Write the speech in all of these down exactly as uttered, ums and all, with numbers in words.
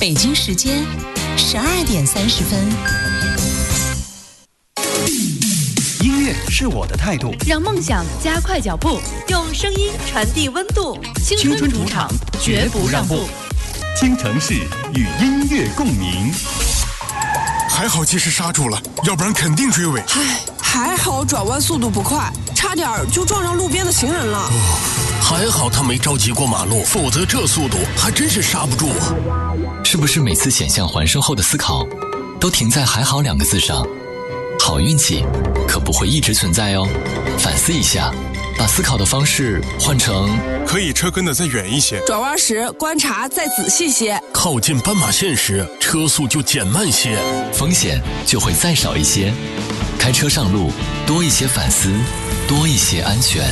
北京时间十二点三十分。 音乐是我的态度， 让梦想加快脚步，用声音传递温度。青春主场，绝不让步。 京城市与音乐共鸣。 还好及时刹住了，要不然肯定追尾。 唉，还好转弯速度不快，差点就撞上路边的行人了。 哦，还好他没着急过马路，否则这速度还真是刹不住啊。 是不是每次险象环生后的思考都停在还好两个字上？好运气可不会一直存在哦，反思一下，把思考的方式换成可以车跟得再远一些， 转弯时观察再仔细些， 靠近斑马线时车速就减慢些， 风险就会再少一些。开车上路多一些反思，多一些安全。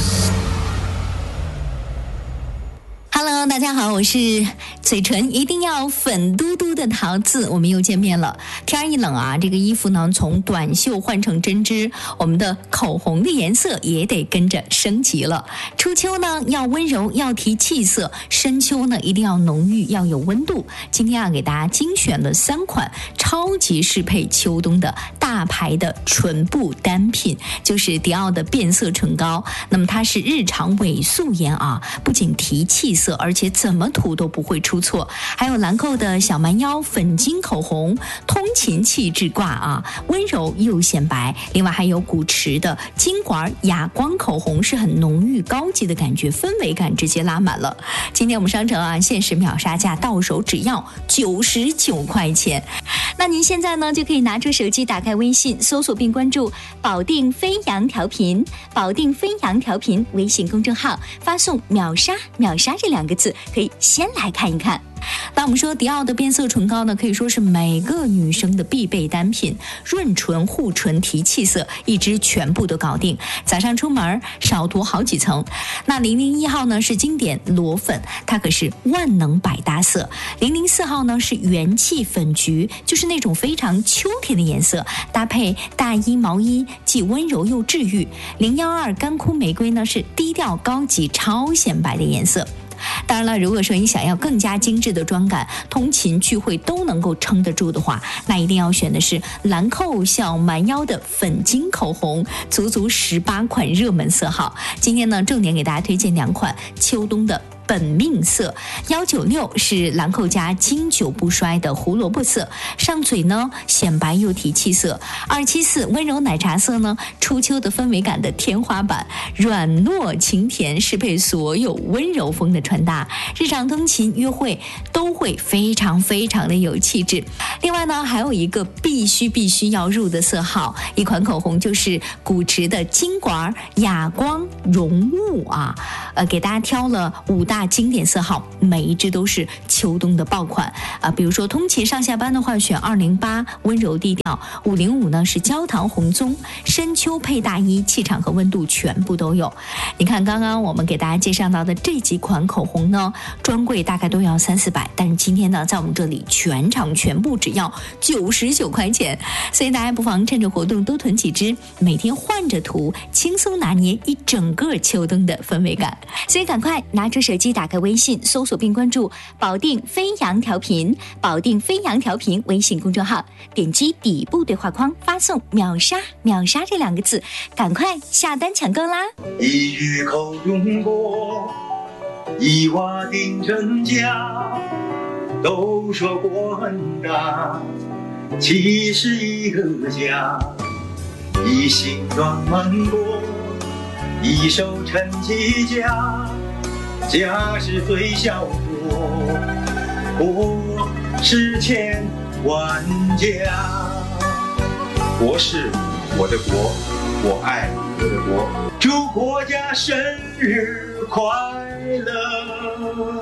Hello， 大家好，我是嘴唇一定要粉嘟嘟的桃子，我们又见面了。天一冷啊，这个衣服呢从短袖换成针织，我们的口红的颜色也得跟着升级了。初秋呢要温柔，要提气色；深秋呢一定要浓郁，要有温度。今天啊给大家精选了三款超级适配秋冬的大牌的唇部单品，就是迪奥的变色唇膏。那么它是日常伪素颜啊，不仅提气色，而且怎么涂都不会出错。还有兰蔻的小蛮腰粉晶口红，通勤气质挂啊，温柔又显白。另外还有古驰的金管哑光口红，是很浓郁高级的感觉，氛围感直接拉满了。今天我们商城啊限时秒杀价，到手只要九十九块钱。那您现在呢就可以拿出手机，打开微信，搜索并关注保定飞扬调频，保定飞扬调频微信公众号，发送秒杀秒杀这两个字，可以先来看一看。那我们说迪奥的变色唇膏呢，可以说是每个女生的必备单品，润唇、护唇、提气色，一支全部都搞定。早上出门少涂好几层。那零零一号呢是经典裸粉，它可是万能百搭色。零零四号呢是元气粉橘，就是那种非常秋天的颜色，搭配大衣毛衣，既温柔又治愈。零幺二干枯玫瑰呢是低调高级超显白的颜色。当然了，如果说你想要更加精致的妆感，通勤聚会都能够撑得住的话，那一定要选的是兰蔻小蛮腰的粉晶口红，足足十八款热门色号。今天呢重点给大家推荐两款秋冬的本命色。一九六是兰蔻家经久不衰的胡萝卜色，上嘴呢显白又提气色。二七四温柔奶茶色呢，初秋的氛围感的天花板，软糯清甜，适配所有温柔风的穿搭，日常通勤约会都会非常非常的有气质。另外呢还有一个必须必须要入的色号，一款口红就是古驰的金管哑光溶雾啊，呃给大家挑了五大大经典色号，每一支都是秋冬的爆款啊！比如说通勤上下班的话，选二零八温柔低调，五零五呢是焦糖红棕，深秋配大衣，气场和温度全部都有。你看刚刚我们给大家介绍到的这几款口红呢，专柜大概都要三四百，但是今天呢，在我们这里全场全部只要九十九块钱，所以大家不妨趁着活动多囤几支，每天换着涂，轻松拿捏一整个秋冬的氛围感。所以赶快拿出手机，打开微信，搜索并关注保定飞扬调频，保定飞扬调频微信公众号，点击底部对话框，发送秒杀秒杀这两个字，赶快下单抢购啦！ 一句口中过，一瓦定成家，都说过很大，其实一个家，一心装满过，一手撑起家，家是最小国，国是千万家。国是我的国，我爱我的国，祝国家生日快乐。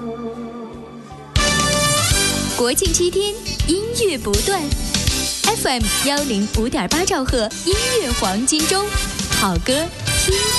国庆七天，音乐不断 ，F M 幺零五点八兆赫，音乐黄金周，好歌听。